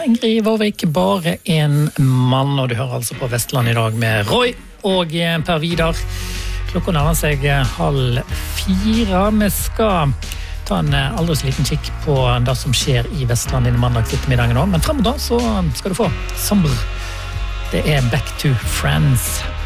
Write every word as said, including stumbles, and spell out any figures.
Ingrid Vårvik, bare en mann, og du hører altså på Vestland i dag med Roy og Per Vidar. Klokka nærmer seg halv fire. Vi skal ta en aldri så liten kikk på det som skjer i Vestland denne mandags ettermiddagen nå, men fremover så skal du få Somber. Det er Back to Friends.